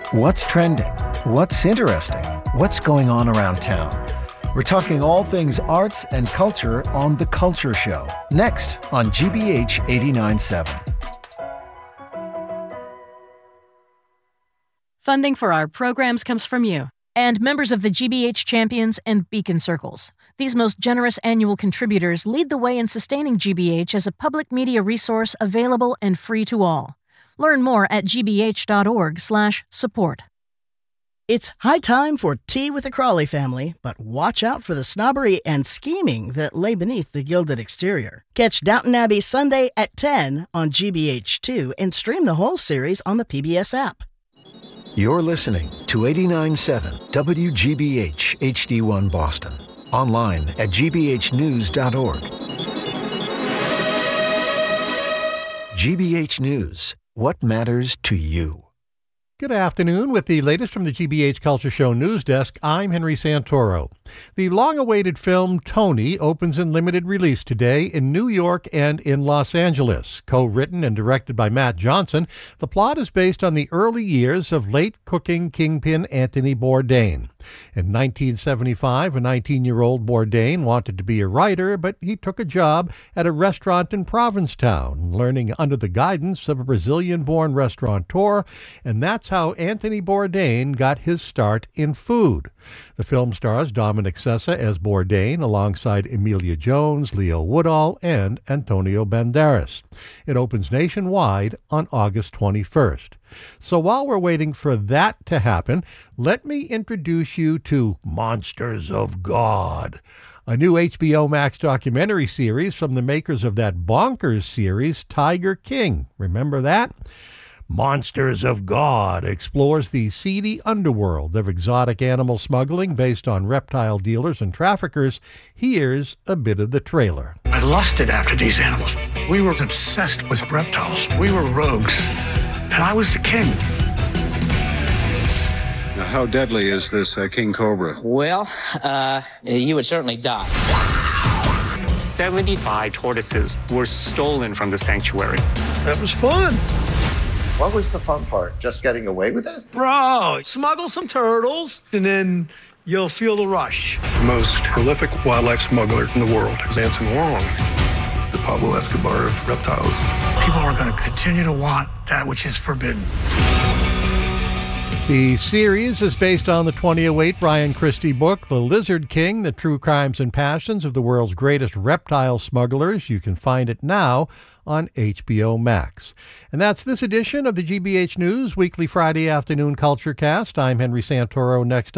What's trending? What's interesting? What's going on around town? We're talking all things arts and culture on The Culture Show, next on GBH 89.7. Funding for our programs comes from you and members of the GBH Champions and Beacon Circles. These most generous annual contributors lead the way in sustaining GBH as a public media resource available and free to all. Learn more at gbh.org/support. It's high time for tea with the Crawley family, but watch out for the snobbery and scheming that lay beneath the gilded exterior. Catch Downton Abbey Sunday at 10 on GBH2 and stream the whole series on the PBS app. You're listening to 89.7 WGBH HD1 Boston. Online at gbhnews.org. GBH News. What matters to you? Good afternoon. With the latest from the GBH Culture Show News Desk, I'm Henry Santoro. The long-awaited film Tony opens in limited release today in New York and in Los Angeles. Co-written and directed by Matt Johnson, the plot is based on the early years of late cooking kingpin Anthony Bourdain. In 1975, a 19-year-old Bourdain wanted to be a writer, but he took a job at a restaurant in Provincetown, learning under the guidance of a Brazilian-born restaurateur, and that's how Anthony Bourdain got his start in food. The film stars Dominic Sessa as Bourdain alongside Emilia Jones, Leo Woodall, and Antonio Banderas. It opens nationwide on August 21st. So while we're waiting for that to happen, let me introduce you to Monsters of God, a new HBO Max documentary series from the makers of that bonkers series, Tiger King. Remember that? Monsters of God explores the seedy underworld of exotic animal smuggling based on reptile dealers and traffickers. Here's a bit of the trailer. I lusted after these animals. We were obsessed with reptiles. We were rogues. And I was the king. Now, how deadly is this king cobra? Well, you would certainly die. 75 tortoises were stolen from the sanctuary. That was fun. What was the fun part? Just getting away with it? Bro, smuggle some turtles, and then you'll feel the rush. The most prolific wildlife smuggler in the world is Anson Wong, the Pablo Escobar of reptiles. People are going to continue to want that which is forbidden. The series is based on the 2008 Brian Christie book, The Lizard King, The True Crimes and Passions of the World's Greatest Reptile Smugglers. You can find it now on HBO Max. And that's this edition of the GBH News Weekly Friday Afternoon Culture Cast. I'm Henry Santoro. Next